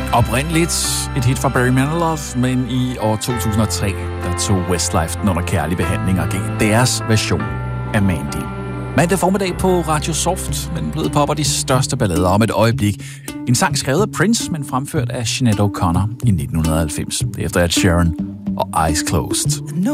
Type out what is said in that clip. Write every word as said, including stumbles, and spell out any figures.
Oprindeligt et hit fra Barry Manilow, men i år to tusind og tre, der tog Westlife den under kærlig behandling og gav deres version af Mandy. Mandag formiddag på Radio Soft, men blevet popper de største ballader om et øjeblik. En sang skrevet af Prince, men fremført af Sinead O'Connor i nitten halvfems. Det efter Ed Sheeran og Eyes Closed.